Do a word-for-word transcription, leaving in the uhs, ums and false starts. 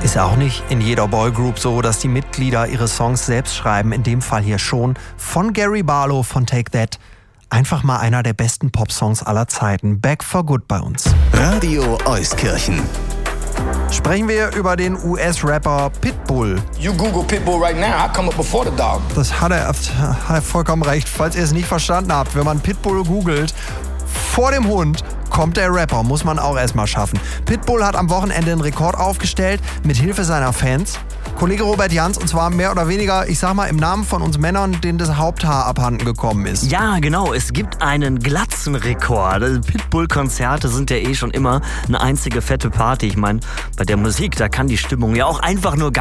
Ist ja auch nicht in jeder Boygroup so, dass die Mitglieder ihre Songs selbst schreiben. In dem Fall hier schon. Von Gary Barlow von Take That. Einfach mal einer der besten Popsongs aller Zeiten. Back for Good bei uns. Radio Euskirchen. Sprechen wir über den U S-Rapper Pitbull. You Google Pitbull right now, I come up before the dog. Das hat er, hat er vollkommen recht. Falls ihr es nicht verstanden habt, wenn man Pitbull googelt, vor dem Hund kommt der Rapper, muss man auch erstmal schaffen. Pitbull hat am Wochenende einen Rekord aufgestellt, mit Hilfe seiner Fans. Kollege Robert Jans, und zwar mehr oder weniger, ich sag mal, im Namen von uns Männern, denen das Haupthaar abhanden gekommen ist. Ja, genau, es gibt einen Glatzenrekord. Pitbull-Konzerte sind ja eh schon immer eine einzige fette Party. Ich meine, bei der Musik, da kann die Stimmung ja auch einfach nur